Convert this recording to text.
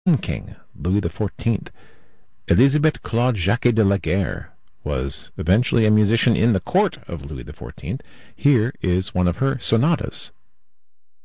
King, Louis XIV. Elisabeth Claude Jacques de la Guerre was eventually a musician in the court of Louis XIV. Here is one of her sonatas.